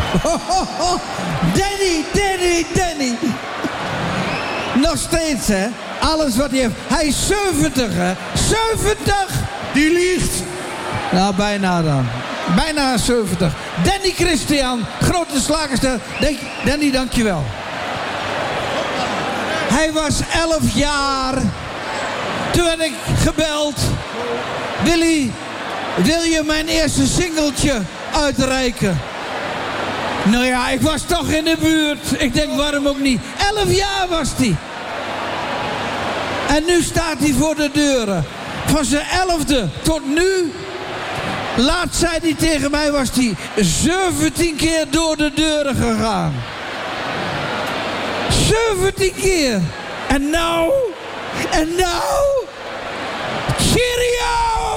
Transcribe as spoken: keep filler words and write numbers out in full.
Danny, Danny, Danny. Nog steeds, hè. Alles wat hij heeft. Hij is zeventig, hè. zeventig! Die liegt. Nou, bijna dan. Bijna zeventig. Danny Christian, grote slagerster. Danny, dankjewel. Hij was elf jaar. Toen werd ik gebeld. Willy, wil je mijn eerste singeltje uitreiken? Nou ja, ik was toch in de buurt. Ik denk, waarom ook niet? Elf jaar was hij. En nu staat hij voor de deuren. Van zijn elfde tot nu. Laatst zei hij tegen mij, was hij zeventien keer door de deuren gegaan. zeventien keer. En nou, en nou...